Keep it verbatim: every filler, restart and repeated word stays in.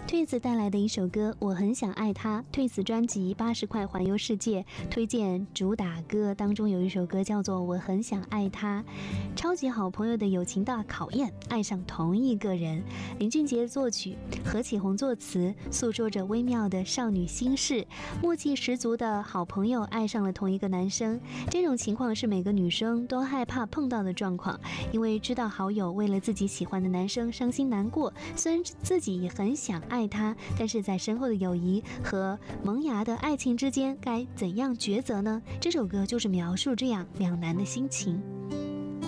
Twins 带来的一首歌《我很想爱他》，Twins 专辑八十块环游世界推荐主打歌当中有一首歌叫做《我很想爱他》，超级好朋友的友情大考验，爱上同一个人。林俊杰作曲，何启宏作词，诉说着微妙的少女心事。默契十足的好朋友爱上了同一个男生，这种情况是每个女生都害怕碰到的状况，因为知道好友为了自己喜欢的男生伤心难过，虽然自己也很想爱他，但是在深厚的友谊和萌芽的爱情之间该怎样抉择呢？这首歌就是描述这样两难的心情。